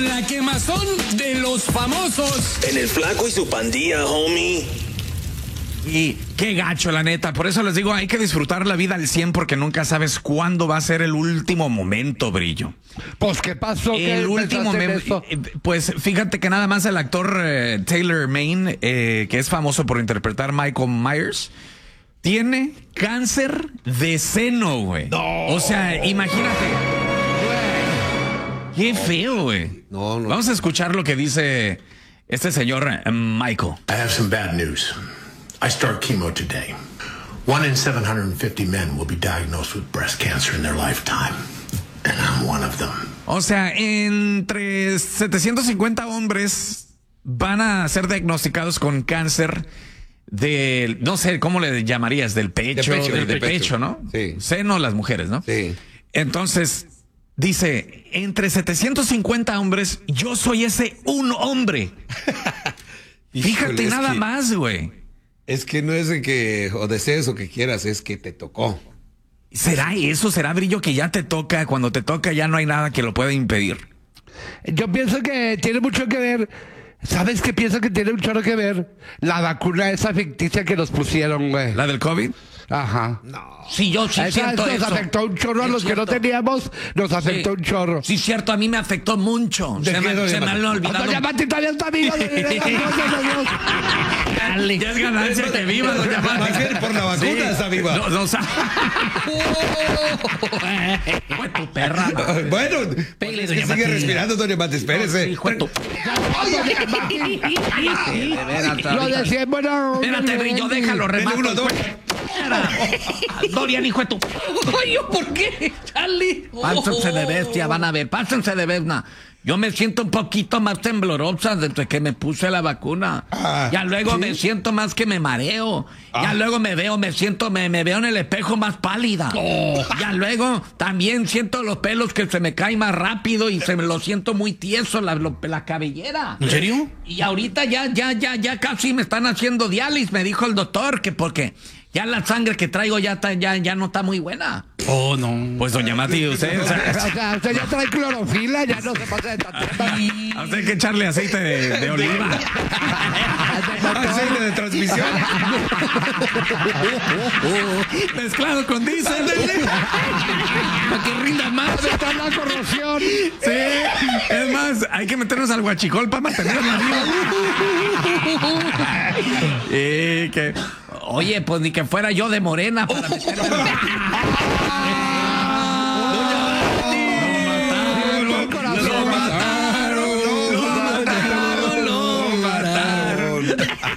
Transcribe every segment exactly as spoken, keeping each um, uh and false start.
con la quemazón de los famosos. En el Flaco y su pandilla, homie. Y qué gacho, la neta. Por eso les digo, hay que disfrutar la vida al cien porque nunca sabes cuándo va a ser el último momento, Brillo. Pues, ¿qué pasó? ¿Qué El último momento. Pues fíjate que nada más el actor eh, Taylor Maine, eh, que es famoso por interpretar Michael Myers, tiene cáncer de seno, güey. No. O sea, imagínate. Qué feo, güey. No, no. Vamos a escuchar lo que dice este señor eh, Michael. I have some bad news. I start chemo today. One in seven hundred fifty men will be diagnosed with breast cancer in their lifetime. And I'm one of them. O sea, entre setecientos cincuenta hombres van a ser diagnosticados con cáncer del, no sé, ¿cómo le llamarías? Del pecho, De pecho, del de de pecho, pecho. ¿no? Sí. Seno, las mujeres, ¿no? Sí. Entonces, dice, entre setecientos cincuenta hombres, yo soy ese un hombre. Fíjate Híjole, es nada que- más, güey. Es que no es de que o desees o que quieras, es que te tocó. ¿Será eso? ¿Será, Brillo, que ya te toca? Cuando te toca ya no hay nada que lo pueda impedir. Yo pienso que tiene mucho que ver. ¿Sabes qué pienso que tiene mucho que ver? La vacuna esa ficticia que nos pusieron, güey. ¿La del COVID? Ajá. Sí, yo sí Esa siento nos eso. afectó un chorro a Es los que no cierto. teníamos, nos afectó Sí. un chorro. Sí, cierto, a mí me afectó mucho. ¿De Se qué, me, doña se me Mati? han olvidado. Doña Mati todavía está viva. de- de- de- de- de- de- de- Ya es ganancia que viva, doña Mati. Más bien por la vacuna Sí. está viva. No, no, sa- Fue tu perra. Bueno, Pele, es que doña sigue Mati. respirando, doña Mati, espérese. Hijo de tu... Lo decía, bueno. Espérate, Brillo, déjalo, Dele remato. uno, dos. Espera. Dorian, hijo de tu... Ay, ¿yo por qué, Charlie? Pásense de bestia, van a ver, pásense de bestia. Yo me siento un poquito más temblorosa desde que me puse la vacuna. Ah, ya luego ¿sí? me siento más que me mareo. Ya Ah. luego me veo, me siento, me, me veo en el espejo más pálida. Ya luego también siento los pelos que se me caen más rápido y se me lo siento muy tieso la, lo- la cabellera. ¿En serio? Y ahorita ya, ya, ya, ya casi me están haciendo diálisis, me dijo el doctor, que porque ya la sangre que traigo ya, está, ya, ya no está muy buena. Oh, no. Pues, doña Mati, usted, o O sea, sea, usted ya trae clorofila, ya no se pasa de tanta. a usted hay que echarle aceite de, de oliva. Aceite de transmisión. Mezclado con diésel. Para que rinda más. Está la corrosión. Sí. Es más, hay que meternos al guachicol para mantenerla viva. Y que... Oye, pues ni que fuera yo de morena para meterme. Lo mataron, lo mataron, lo mataron.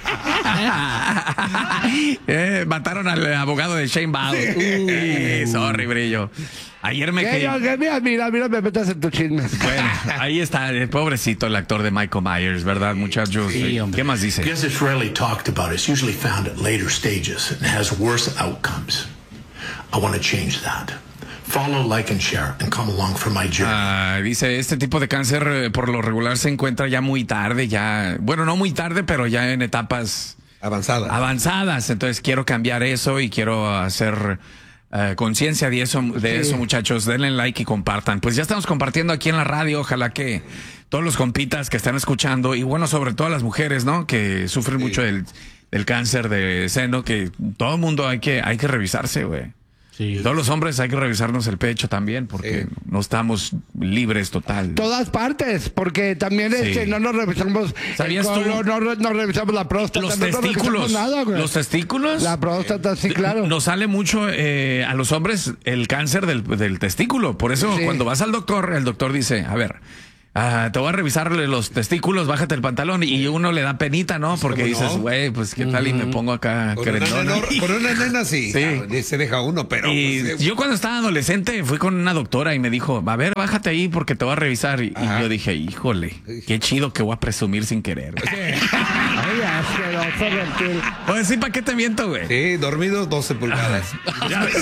Eh, mataron al abogado de Shane Bauer. Eh, sorry, Brillo. Ayer me Que quedé... yo, que mira, mira, mira, me metas en tu chisme. Bueno, ahí está, el pobrecito el actor de Michael Myers, ¿verdad, muchachos? Sí, hombre. ¿Qué más dice? Because it's rarely talked about, it's usually found at later stages and has worse outcomes. I want to change that. Follow, like, and share, and come along for my journey. Ah, dice, este tipo de cáncer eh, por lo regular se encuentra ya muy tarde, ya, bueno, no muy tarde, pero ya en etapas Avanzada. avanzadas. Entonces quiero cambiar eso y quiero hacer eh, conciencia de eso, de eso, muchachos. Denle like y compartan. Pues ya estamos compartiendo aquí en la radio. Ojalá que todos los compitas que están escuchando y bueno, sobre todo las mujeres, ¿no? Que sufren mucho del, del cáncer de seno, que todo el mundo hay que, hay que revisarse, güey. Sí. Todos los hombres hay que revisarnos el pecho también porque Sí. no estamos libres total. Todas partes, porque también Sí. este, no nos revisamos ¿Sabías el tú? colon, no, re- no revisamos la próstata, Los no nos testículos. revisamos nada, güey. Los testículos. La próstata, sí, claro. Nos sale mucho eh, a los hombres el cáncer del, del testículo. Por eso Sí. cuando vas al doctor, el doctor dice, a ver, ah, te voy a revisarle los testículos, bájate el pantalón. Y uno le da penita, ¿no? Porque ¿Cómo no? dices, güey, pues qué tal y me pongo acá Con una, querendona. nena, con una nena sí, Sí. ah, se deja uno, pero Y pues, yo cuando estaba adolescente fui con una doctora y me dijo, a ver, bájate ahí porque te voy a revisar. Y, y Ajá. yo dije, híjole, qué chido que voy a presumir sin querer. Ay, asqueroso, reptil. Pues sí, ¿para qué te miento, güey? sí, dormido doce pulgadas. Ya ves.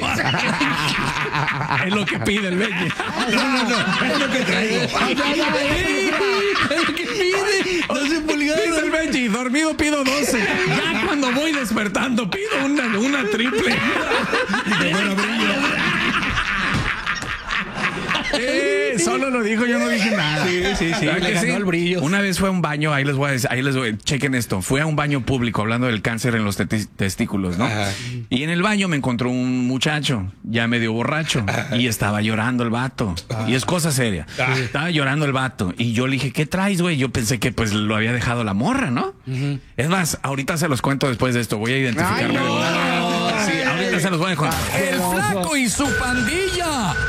Es lo que pide el Benji. No, no, no, es lo que traigo. ¿Qué pide? doce pulgadas. Dice el Benji, dormido pido doce. Ya cuando voy despertando pido una, una triple. Y de buena brillo. Eh, Solo lo dijo, yo no dije nada. Sí, sí, sí. ¿Verdad Le que ganó sí? el brillo. Una vez fue a un baño, ahí les voy a decir, ahí les voy, chequen esto. Fue a un baño público hablando del cáncer en los te- testículos, ¿no? Ajá. Y en el baño me encontró un muchacho, ya medio borracho, y estaba llorando el vato. Y es cosa seria. Estaba llorando el vato. Y yo le dije, ¿qué traes, güey? Yo pensé que pues lo había dejado la morra, ¿no? Es más, ahorita se los cuento después de esto. Voy a identificarme Ay, de no. una. Sí, ahorita se los voy a contar. El flaco y su pandilla